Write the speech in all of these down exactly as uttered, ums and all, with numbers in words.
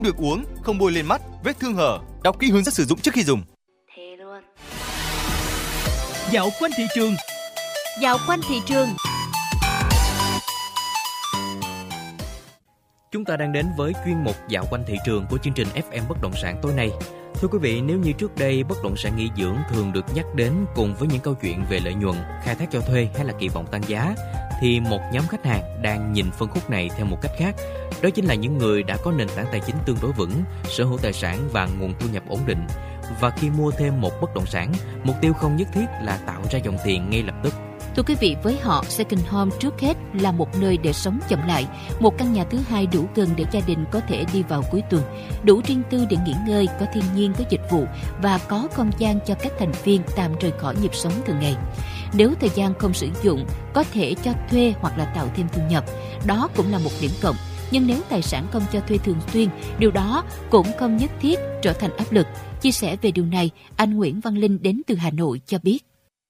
được uống, không bôi lên mắt, vết thương hở. Đọc kỹ hướng dẫn sử dụng trước khi dùng. Thế luôn. Dạo quanh thị trường. Dạo quanh thị trường. Chúng ta đang đến với chuyên mục Dạo quanh thị trường của chương trình ép em Bất động sản tối nay. Thưa quý vị, nếu như trước đây bất động sản nghỉ dưỡng thường được nhắc đến cùng với những câu chuyện về lợi nhuận, khai thác cho thuê hay là kỳ vọng tăng giá, thì một nhóm khách hàng đang nhìn phân khúc này theo một cách khác. Đó chính là những người đã có nền tảng tài chính tương đối vững, sở hữu tài sản và nguồn thu nhập ổn định. Và khi mua thêm một bất động sản, mục tiêu không nhất thiết là tạo ra dòng tiền ngay lập tức. Thưa quý vị, với họ, second home trước hết là một nơi để sống chậm lại, một căn nhà thứ hai đủ gần để gia đình có thể đi vào cuối tuần, đủ riêng tư để nghỉ ngơi, có thiên nhiên, có dịch vụ và có không gian cho các thành viên tạm rời khỏi nhịp sống thường ngày. Nếu thời gian không sử dụng, có thể cho thuê hoặc là tạo thêm thu nhập, đó cũng là một điểm cộng. Nhưng nếu tài sản không cho thuê thường xuyên, điều đó cũng không nhất thiết trở thành áp lực. Chia sẻ về điều này, anh Nguyễn Văn Linh đến từ Hà Nội cho biết.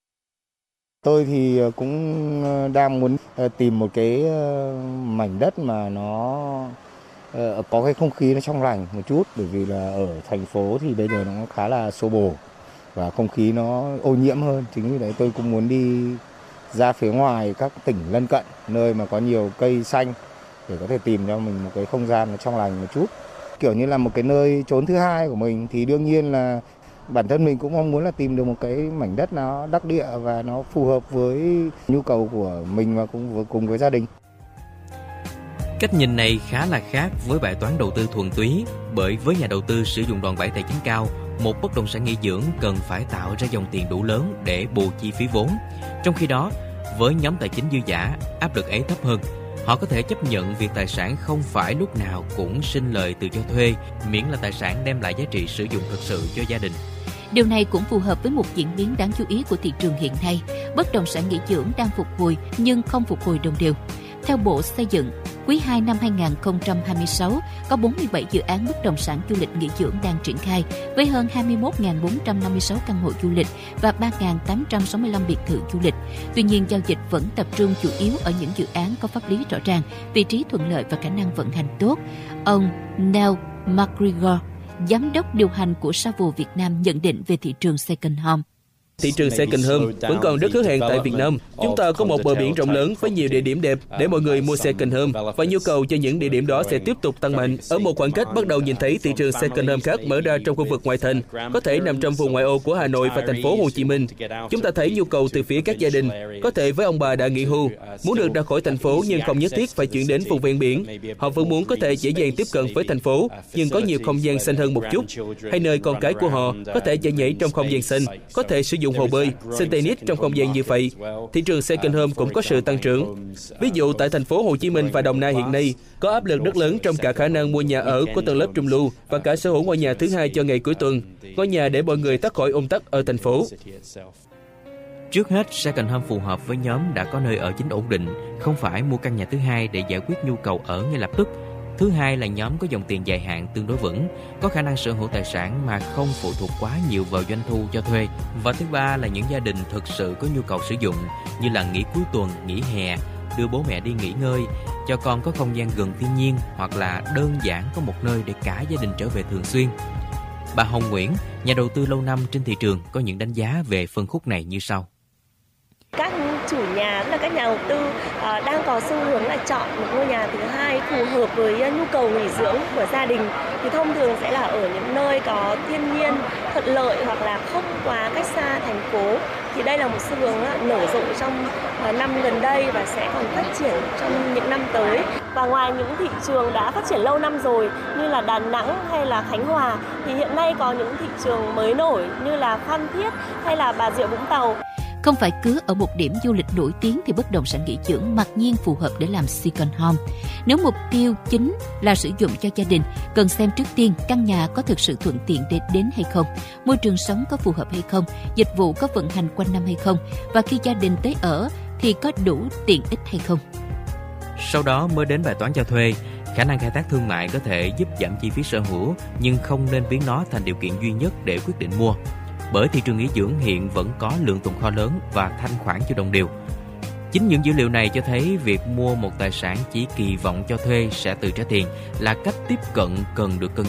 Tôi thì cũng đang muốn tìm một cái mảnh đất mà nó có cái không khí nó trong lành một chút, bởi vì là ở thành phố thì bây giờ nó khá là xô bồ và không khí nó ô nhiễm hơn. Chính vì đấy tôi cũng muốn đi ra phía ngoài các tỉnh lân cận, nơi mà có nhiều cây xanh để có thể tìm cho mình một cái không gian nó trong lành một chút. Kiểu như là một cái nơi trốn thứ hai của mình thì đương nhiên là bản thân mình cũng mong muốn là tìm được một cái mảnh đất nó đắc địa và nó phù hợp với nhu cầu của mình và cùng, cùng với gia đình. Cách nhìn này khá là khác với bài toán đầu tư thuần túy, bởi với nhà đầu tư sử dụng đòn bẩy tài chính cao, một bất động sản nghỉ dưỡng cần phải tạo ra dòng tiền đủ lớn để bù chi phí vốn. Trong khi đó, với nhóm tài chính dư dả, áp lực ấy thấp hơn. Họ có thể chấp nhận việc tài sản không phải lúc nào cũng sinh lời từ cho thuê, miễn là tài sản đem lại giá trị sử dụng thực sự cho gia đình. Điều này cũng phù hợp với một diễn biến đáng chú ý của thị trường hiện nay. Bất động sản nghỉ dưỡng đang phục hồi nhưng không phục hồi đồng đều. Theo Bộ Xây dựng, quý hai năm hai không hai sáu có bốn mươi bảy dự án bất động sản du lịch nghỉ dưỡng đang triển khai với hơn hai mươi mốt nghìn bốn trăm năm mươi sáu căn hộ du lịch và ba nghìn tám trăm sáu mươi lăm biệt thự du lịch. Tuy nhiên, giao dịch vẫn tập trung chủ yếu ở những dự án có pháp lý rõ ràng, vị trí thuận lợi và khả năng vận hành tốt. Ông Neil McGregor, giám đốc điều hành của Savills Việt Nam nhận định về thị trường second home. Thị trường second home vẫn còn rất hứa hẹn tại Việt Nam. Chúng ta có một bờ biển rộng lớn với nhiều địa điểm đẹp để mọi người mua second home và nhu cầu cho những địa điểm đó sẽ tiếp tục tăng mạnh. Ở một khoảng cách bắt đầu nhìn thấy thị trường second home khác mở ra trong khu vực ngoại thành, có thể nằm trong vùng ngoại ô của Hà Nội và thành phố Hồ Chí Minh. Chúng ta thấy nhu cầu từ phía các gia đình, có thể với ông bà đã nghỉ hưu, muốn được ra khỏi thành phố nhưng không nhất thiết phải chuyển đến vùng ven biển. Họ vẫn muốn có thể dễ dàng tiếp cận với thành phố nhưng có nhiều không gian xanh hơn một chút, hay nơi con cái của họ có thể chạy nhảy trong không gian xanh, có thể sử dụng hồ bơi, sân tennis trong không gian như vậy. Thị trường second home cũng có sự tăng trưởng. Ví dụ tại thành phố Hồ Chí Minh và Đồng Nai hiện nay có áp lực rất lớn trong cả khả năng mua nhà ở của tầng lớp trung lưu và cả sở hữu ngôi nhà thứ hai cho ngày cuối tuần, ngôi nhà để mọi người thoát khỏi ùn tắc ở thành phố. Trước hết, second home phù hợp với nhóm đã có nơi ở chính ổn định, không phải mua căn nhà thứ hai để giải quyết nhu cầu ở ngay lập tức. Thứ hai là nhóm có dòng tiền dài hạn tương đối vững, có khả năng sở hữu tài sản mà không phụ thuộc quá nhiều vào doanh thu cho thuê. Và thứ ba là những gia đình thực sự có nhu cầu sử dụng, như là nghỉ cuối tuần, nghỉ hè, đưa bố mẹ đi nghỉ ngơi, cho con có không gian gần thiên nhiên, hoặc là đơn giản có một nơi để cả gia đình trở về thường xuyên. Bà Hồng Nguyễn, nhà đầu tư lâu năm trên thị trường, có những đánh giá về phân khúc này như sau. Các chủ nhà, là các nhà đầu tư uh, đang có xu hướng là chọn một ngôi nhà thứ hai phù hợp với nhu cầu nghỉ dưỡng của gia đình, thì thông thường sẽ là ở những nơi có thiên nhiên thuận lợi hoặc là không quá cách xa thành phố. Thì đây là một xu hướng uh, nở rộ trong uh, năm gần đây và sẽ còn phát triển trong những năm tới. Và ngoài những thị trường đã phát triển lâu năm rồi như là Đà Nẵng hay là Khánh Hòa, thì hiện nay có những thị trường mới nổi như là Phan Thiết hay là Bà Rịa Vũng Tàu. Không phải cứ ở một điểm du lịch nổi tiếng thì bất động sản nghỉ dưỡng mặc nhiên phù hợp để làm second home. Nếu mục tiêu chính là sử dụng cho gia đình, cần xem trước tiên căn nhà có thực sự thuận tiện để đến hay không, môi trường sống có phù hợp hay không, dịch vụ có vận hành quanh năm hay không, và khi gia đình tới ở thì có đủ tiện ích hay không. Sau đó mới đến bài toán cho thuê. Khả năng khai thác thương mại có thể giúp giảm chi phí sở hữu, nhưng không nên biến nó thành điều kiện duy nhất để quyết định mua. Bởi thị trường nghỉ dưỡng hiện vẫn có lượng tồn kho lớn và thanh khoản chưa đồng đều. Chính những dữ liệu này cho thấy việc mua một tài sản chỉ kỳ vọng cho thuê sẽ tự trả tiền là cách tiếp cận cần được cân